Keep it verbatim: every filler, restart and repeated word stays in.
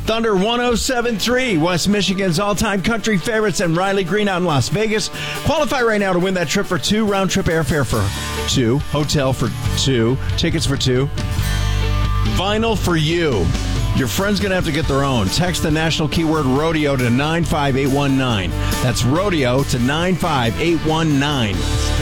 Thunder one oh seven point three, West Michigan's all-time country favorites, and Riley Green out in Las Vegas. Qualify right now to win that trip for two, round-trip airfare for two, hotel for two, tickets for two, vinyl for you. Your friend's going to have to get their own. Text the national keyword rodeo to nine five eight one nine. That's rodeo to nine five eight one nine.